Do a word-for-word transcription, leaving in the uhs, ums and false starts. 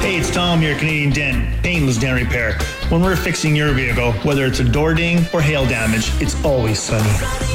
Hey, it's Tom here, Canadian Dent, Painless Dent Repair. When we're fixing your vehicle, whether it's a door ding or hail damage, it's always sunny.